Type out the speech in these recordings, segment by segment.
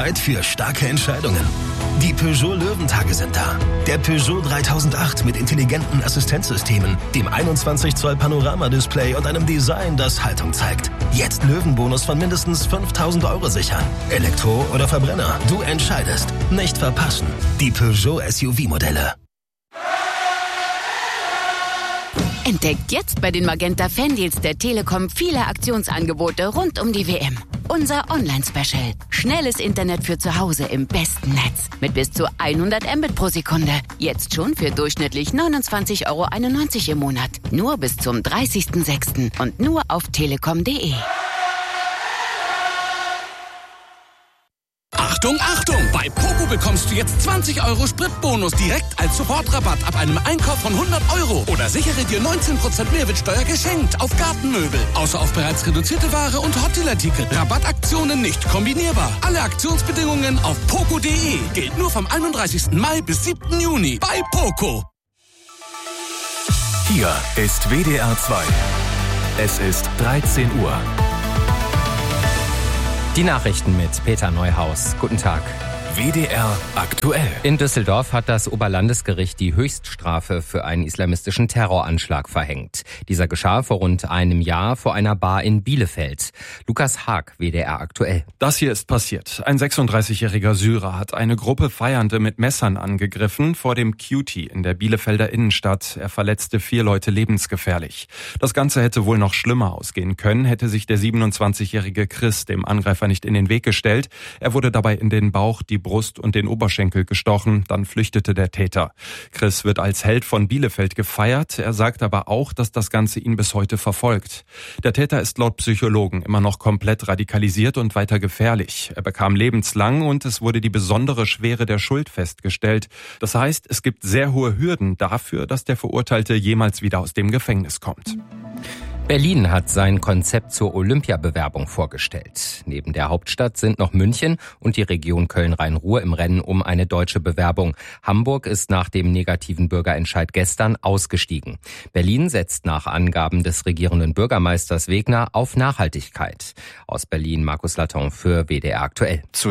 Zeit für starke Entscheidungen. Die Peugeot Löwentage sind da. Der Peugeot 3008 mit intelligenten Assistenzsystemen, dem 21 Zoll Panoramadisplay und einem Design, das Haltung zeigt. Jetzt Löwenbonus von mindestens 5.000 € sichern. Elektro oder Verbrenner, du entscheidest. Nicht verpassen. Die Peugeot SUV-Modelle. Entdeckt jetzt bei den Magenta Fandeals der Telekom viele Aktionsangebote rund um die WM. Unser Online-Special. Schnelles Internet für zu Hause im besten Netz. Mit bis zu 100 Mbit pro Sekunde. Jetzt schon für durchschnittlich 29,91 € im Monat. Nur bis zum 30.06. und nur auf telekom.de. Achtung, Achtung! Bei Poco bekommst du jetzt 20 € Spritbonus direkt als Sofortrabatt ab einem Einkauf von 100 €. Oder sichere dir 19% Mehrwertsteuer geschenkt auf Gartenmöbel. Außer auf bereits reduzierte Ware und Hotdealer-Ticket. Rabattaktionen nicht kombinierbar. Alle Aktionsbedingungen auf poco.de. Gilt nur vom 31. Mai bis 7. Juni bei Poco. Hier ist WDR 2. Es ist 13 Uhr. Die Nachrichten mit Peter Neuhaus. Guten Tag. WDR aktuell. In Düsseldorf hat das Oberlandesgericht die Höchststrafe für einen islamistischen Terroranschlag verhängt. Dieser geschah vor rund einem Jahr vor einer Bar in Bielefeld. Lukas Haag, WDR aktuell. Das hier ist passiert. Ein 36-jähriger Syrer hat eine Gruppe Feiernde mit Messern angegriffen vor dem Cutie in der Bielefelder Innenstadt. Er verletzte 4 Leute lebensgefährlich. Das Ganze hätte wohl noch schlimmer ausgehen können, hätte sich der 27-jährige Chris dem Angreifer nicht in den Weg gestellt. Er wurde dabei in den Bauch, die Brust und den Oberschenkel gestochen, dann flüchtete der Täter. Chris wird als Held von Bielefeld gefeiert, er sagt aber auch, dass das Ganze ihn bis heute verfolgt. Der Täter ist laut Psychologen immer noch komplett radikalisiert und weiter gefährlich. Er bekam lebenslang und es wurde die besondere Schwere der Schuld festgestellt. Das heißt, es gibt sehr hohe Hürden dafür, dass der Verurteilte jemals wieder aus dem Gefängnis kommt. Berlin hat sein Konzept zur Olympiabewerbung vorgestellt. Neben der Hauptstadt sind noch München und die Region Köln-Rhein-Ruhr im Rennen um eine deutsche Bewerbung. Hamburg ist nach dem negativen Bürgerentscheid gestern ausgestiegen. Berlin setzt nach Angaben des regierenden Bürgermeisters Wegner auf Nachhaltigkeit. Aus Berlin Markus Laton für WDR aktuell. Zu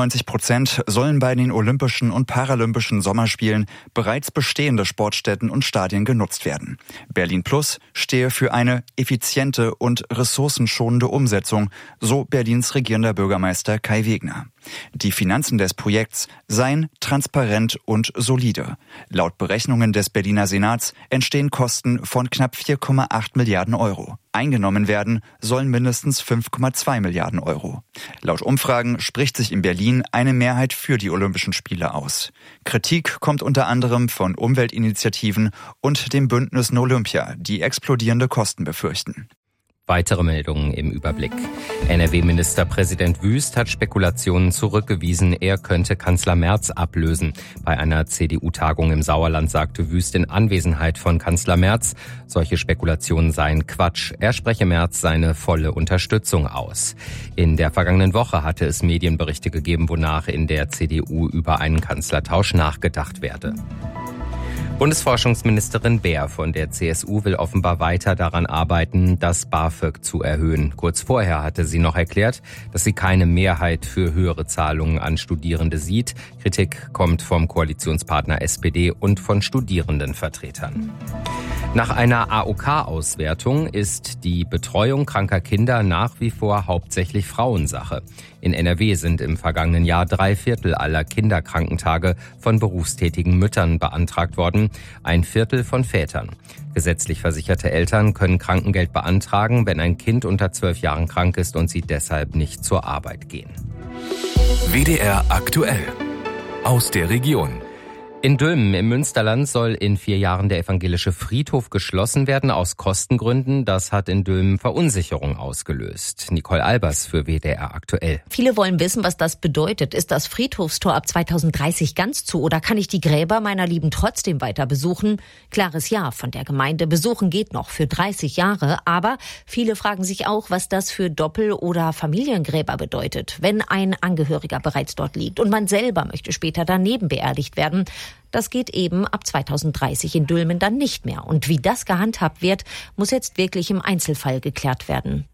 97% sollen bei den Olympischen und Paralympischen Sommerspielen bereits bestehende Sportstätten und Stadien genutzt werden. Berlin Plus stehe für eine effiziente und ressourcenschonende Umsetzung, so Berlins regierender Bürgermeister Kai Wegner. Die Finanzen des Projekts seien transparent und solide. Laut Berechnungen des Berliner Senats entstehen Kosten von knapp 4,8 Milliarden €. Eingenommen werden sollen mindestens 5,2 Milliarden €. Laut Umfragen spricht sich in Berlin eine Mehrheit für die Olympischen Spiele aus. Kritik kommt unter anderem von Umweltinitiativen und dem Bündnis No Olympia, die explodierende Kosten befürchten. Weitere Meldungen im Überblick. NRW-Ministerpräsident Wüst hat Spekulationen zurückgewiesen, er könnte Kanzler Merz ablösen. Bei einer CDU-Tagung im Sauerland sagte Wüst in Anwesenheit von Kanzler Merz, solche Spekulationen seien Quatsch. Er spreche Merz seine volle Unterstützung aus. In der vergangenen Woche hatte es Medienberichte gegeben, wonach in der CDU über einen Kanzlertausch nachgedacht werde. Bundesforschungsministerin Beer von der CSU will offenbar weiter daran arbeiten, das BAföG zu erhöhen. Kurz vorher hatte sie noch erklärt, dass sie keine Mehrheit für höhere Zahlungen an Studierende sieht. Kritik kommt vom Koalitionspartner SPD und von Studierendenvertretern. Nach einer AOK-Auswertung ist die Betreuung kranker Kinder nach wie vor hauptsächlich Frauensache. In NRW sind im vergangenen Jahr 3/4 aller Kinderkrankentage von berufstätigen Müttern beantragt worden, 1/4 von Vätern. Gesetzlich versicherte Eltern können Krankengeld beantragen, wenn ein Kind unter 12 Jahren krank ist und sie deshalb nicht zur Arbeit gehen. WDR aktuell. Aus der Region. In Dülmen im Münsterland soll in 4 Jahren der evangelische Friedhof geschlossen werden aus Kostengründen. Das hat in Dülmen Verunsicherung ausgelöst. Nicole Albers für WDR aktuell. Viele wollen wissen, was das bedeutet. Ist das Friedhofstor ab 2030 ganz zu oder kann ich die Gräber meiner Lieben trotzdem weiter besuchen? Klares Ja von der Gemeinde. Besuchen geht noch für 30 Jahre. Aber viele fragen sich auch, was das für Doppel- oder Familiengräber bedeutet. Wenn ein Angehöriger bereits dort liegt und man selber möchte später daneben beerdigt werden, das geht eben ab 2030 in Dülmen dann nicht mehr. Und wie das gehandhabt wird, muss jetzt wirklich im Einzelfall geklärt werden.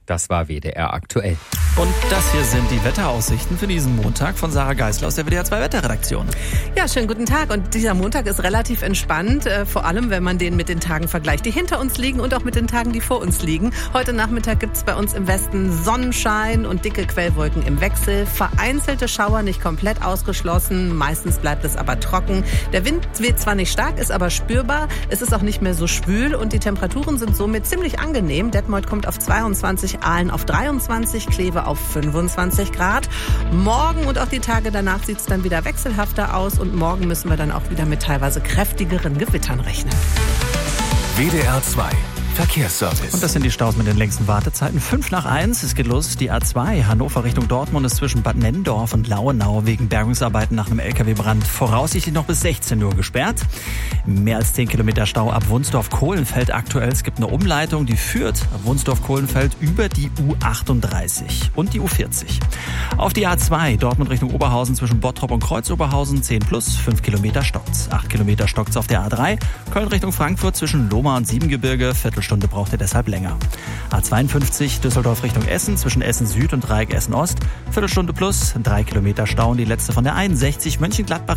Das war WDR aktuell. Und das hier sind die Wetteraussichten für diesen Montag von Sarah Geisler aus der WDR 2 Wetterredaktion. Ja, schönen guten Tag. Und dieser Montag ist relativ entspannt, vor allem wenn man den mit den Tagen vergleicht, die hinter uns liegen und auch mit den Tagen, die vor uns liegen. Heute Nachmittag gibt es bei uns im Westen Sonnenschein und dicke Quellwolken im Wechsel. Vereinzelte Schauer, nicht komplett ausgeschlossen. Meistens bleibt es aber trocken. Der Wind weht zwar nicht stark, ist aber spürbar. Es ist auch nicht mehr so schwül und die Temperaturen sind somit ziemlich angenehm. Detmold kommt auf 22, Aalen auf 23, Kleve auf 25 Grad. Morgen und auch die Tage danach sieht es dann wieder wechselhafter aus und morgen müssen wir dann auch wieder mit teilweise kräftigeren Gewittern rechnen. WDR 2 Verkehrsservice. Und das sind die Staus mit den längsten Wartezeiten. 5:05. Es geht los. Die A2 Hannover Richtung Dortmund ist zwischen Bad Nennendorf und Lauenau wegen Bergungsarbeiten nach einem LKW-Brand voraussichtlich noch bis 16 Uhr gesperrt. Mehr als 10 Kilometer Stau ab Wunsdorf-Kohlenfeld aktuell. Es gibt eine Umleitung, die führt ab Wunsdorf-Kohlenfeld über die U38 und die U40. Auf die A2 Dortmund Richtung Oberhausen zwischen Bottrop und Kreuzoberhausen 10+, 5 Kilometer stockt's. 8 Kilometer stockt's auf der A3. Köln Richtung Frankfurt zwischen Lohmar und Siebengebirge. Viertelstunde braucht ihr deshalb länger. A52 Düsseldorf Richtung Essen zwischen Essen Süd und Dreieck Essen Ost. Viertelstunde plus, 3 Kilometer Stau und die letzte von der 61 Mönchengladbach